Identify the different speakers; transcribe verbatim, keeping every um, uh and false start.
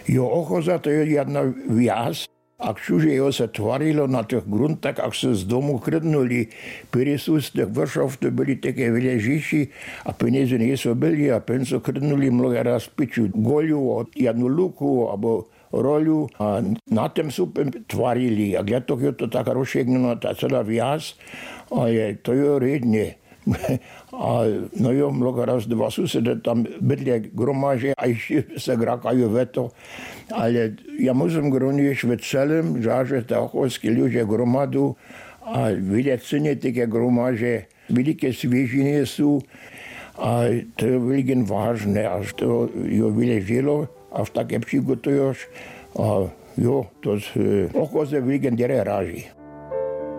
Speaker 1: Jo, ochoza to je jedna viac. Ak čuže jeho sa tvarilo na tých gruntách, ak sa z domu krdnuli, perisús tých vršov, to byli také veľežiši a peniaze nie sú byli a penso krdnuli mnoho raz piču goľu, jednu luku, alebo roľu a na tém sú tvarili. A gliatok je to tak rozšegnuná tá celá viac a je, to je riedne. A no jo, mnoho raz dva susede tam bydlia gromaže a ešte sa grakajú veto. Ale ja musím gronieš ve celém, že tá ochovskí ľudia gromadu a vidia cene také gromaže, veľké sviežiny sú a to je veľmi vážne, až to jo vyležilo a v také přigotuješ a jo, to z ochoze veľmi dere ráži.